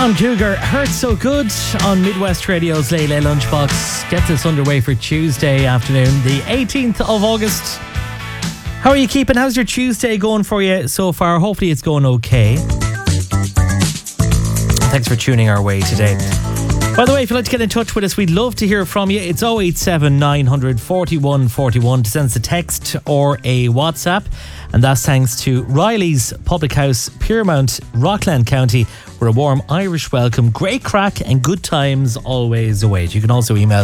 John Cougar, Hurt So Good on Midwest Radio's Late Late Lunchbox. Gets us underway for Tuesday afternoon, the 18th of August. How are you keeping? How's your Tuesday going for you so far? Hopefully it's going okay. Thanks for tuning our way today. By the way, if you'd like to get in touch with us, we'd love to hear from you. It's 087 900 41 41 to send us a text or a WhatsApp. And that's thanks to Riley's Public House, Piermount, Rockland County, where a warm Irish welcome, great crack and good times always await. You can also email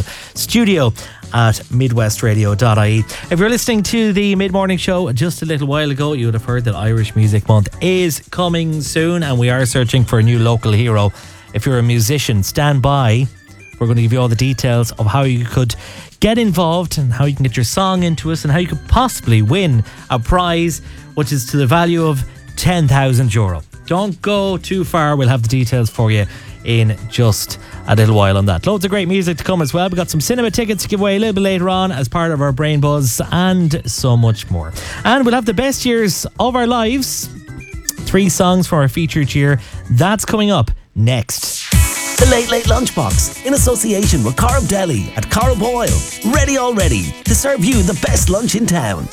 studio@midwestradio.ie. If you're listening to the mid-morning show just a little while ago, you would have heard that Irish Music Month is coming soon and we are searching for a new local hero. If you're a musician, stand by. We're going to give you all the details of how you could get involved and how you can get your song into us and how you could possibly win a prize, which is to the value of €10,000. Don't go too far. We'll have the details for you in just a little while on that. Loads of great music to come as well. We've got some cinema tickets to give away a little bit later on as part of our Brain Buzz and so much more. And we'll have the best years of our lives. 3 songs from our featured year. That's coming up next. The Late Late Lunchbox, in association with Corrib Deli at Corrib Oil. Ready already to serve you the best lunch in town.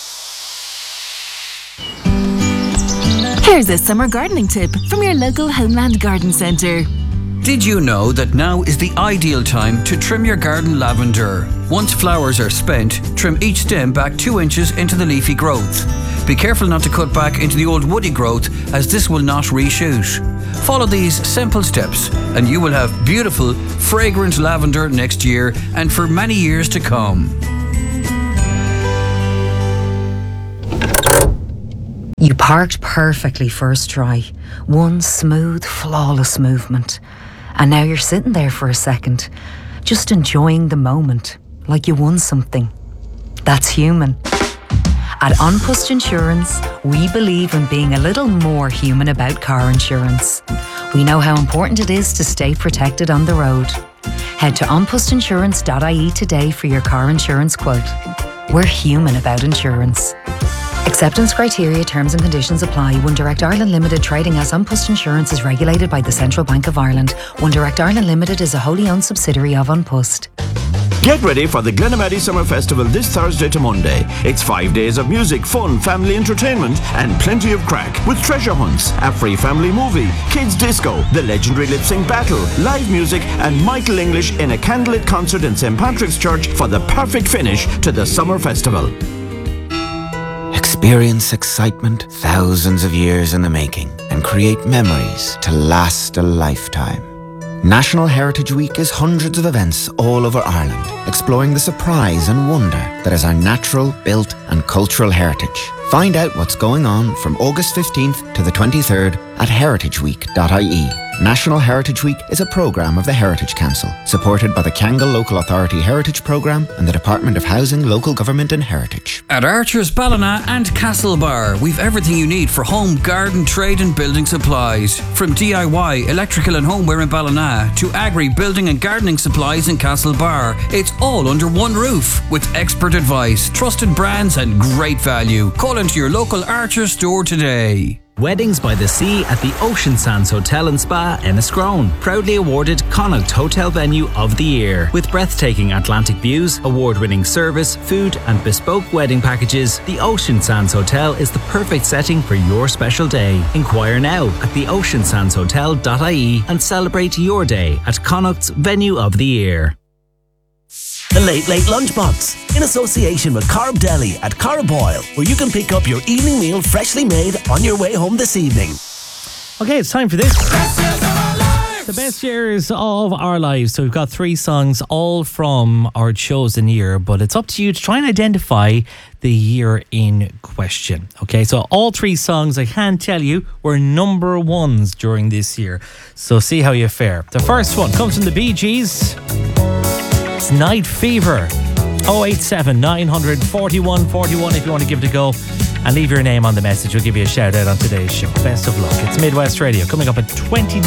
Here's a summer gardening tip from your local Homeland Garden Centre. Did you know that now is the ideal time to trim your garden lavender? Once flowers are spent, trim each stem back 2 inches into the leafy growth. Be careful not to cut back into the old woody growth, as this will not reshoot. Follow these simple steps and you will have beautiful, fragrant lavender next year and for many years to come. You parked perfectly first try. One smooth, flawless movement. And now you're sitting there for a second, just enjoying the moment, like you won something. That's human. At An Post Insurance, we believe in being a little more human about car insurance. We know how important it is to stay protected on the road. Head to onpostinsurance.ie today for your car insurance quote. We're human about insurance. Acceptance criteria, terms and conditions apply. One Direct Ireland Limited, trading as An Post Insurance, is regulated by the Central Bank of Ireland. One Direct Ireland Limited is a wholly owned subsidiary of An Post. Get ready for the Glenamaddy Summer Festival this Thursday to Monday. It's 5 days of music, fun, family entertainment and plenty of crack with treasure hunts, a free family movie, kids disco, the legendary lip sync battle, live music and Michael English in a candlelit concert in St. Patrick's Church for the perfect finish to the summer festival. Experience excitement thousands of years in the making and create memories to last a lifetime. National Heritage Week is hundreds of events all over Ireland, exploring the surprise and wonder that is our natural, built and cultural heritage. Find out what's going on from August 15th to the 23rd at heritageweek.ie. National Heritage Week is a programme of the Heritage Council, supported by the Kangol Local Authority Heritage Programme and the Department of Housing, Local Government and Heritage. At Archers, Ballina and Castlebar, we've everything you need for home, garden, trade and building supplies. From DIY, electrical and homeware in Ballina to agri, building and gardening supplies in Castlebar. It's all under one roof with expert advice, trusted brands and great value. Call into your local Archer store today. Weddings by the Sea at the Ocean Sands Hotel and Spa, Enniscrone. Proudly awarded Connaught Hotel Venue of the Year. With breathtaking Atlantic views, award-winning service, food and bespoke wedding packages, the Ocean Sands Hotel is the perfect setting for your special day. Inquire now at theoceansandshotel.ie and celebrate your day at Connaught's Venue of the Year. The Late Late Lunchbox, in association with Corrib Deli at Corrib Oil, where you can pick up your evening meal freshly made on your way home this evening. Okay, it's time for this. The best years of our lives. So we've got 3 songs, all from our chosen year, but it's up to you to try and identify the year in question. Okay, so all 3 songs, I can tell you, were number 1s during this year. So see how you fare. The first one comes from the Bee Gees. It's Night Fever. 087 900 41 41 if you want to give it a go and leave your name on the message. We'll give you a shout out on today's show. Best of luck. It's Midwest Radio coming up at 20